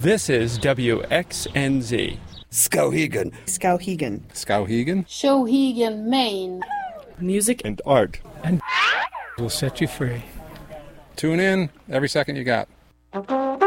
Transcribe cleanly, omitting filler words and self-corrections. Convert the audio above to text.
This is WXNZ. Skowhegan. Skowhegan. Skowhegan. Skowhegan, Maine. Music and art. And will set you free. Tune in every second you got.